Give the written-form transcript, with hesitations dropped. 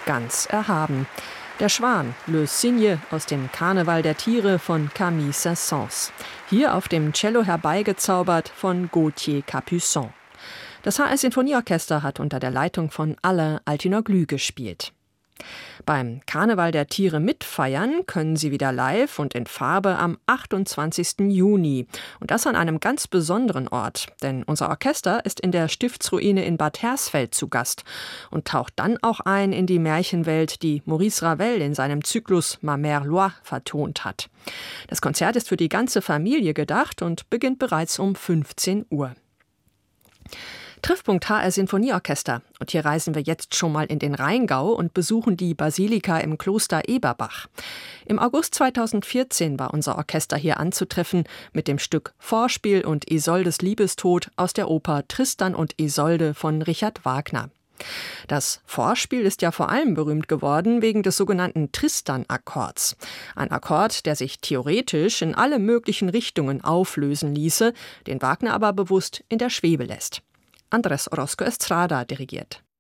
ganz erhaben. Der Schwan, Le Cygne aus dem Karneval der Tiere von Camille Saint-Saëns. Hier auf dem Cello herbeigezaubert von Gauthier Capuçon. Das HR Sinfonieorchester hat unter der Leitung von Alain Altinoglu gespielt. Beim Karneval der Tiere mitfeiern können Sie wieder live und in Farbe am 28. Juni. Und das an einem ganz besonderen Ort. Denn unser Orchester ist in der Stiftsruine in Bad Hersfeld zu Gast und taucht dann auch ein in die Märchenwelt, die Maurice Ravel in seinem Zyklus Ma Mère Loire vertont hat. Das Konzert ist für die ganze Familie gedacht und beginnt bereits um 15 Uhr. Treffpunkt HR Sinfonieorchester. Und hier reisen wir jetzt schon mal in den Rheingau und besuchen die Basilika im Kloster Eberbach. Im August 2014 war unser Orchester hier anzutreffen mit dem Stück Vorspiel und Isoldes Liebestod aus der Oper Tristan und Isolde von Richard Wagner. Das Vorspiel ist ja vor allem berühmt geworden wegen des sogenannten Tristan-Akkords. Ein Akkord, der sich theoretisch in alle möglichen Richtungen auflösen ließe, den Wagner aber bewusst in der Schwebe lässt. Andrés Orozco Estrada dirigiert.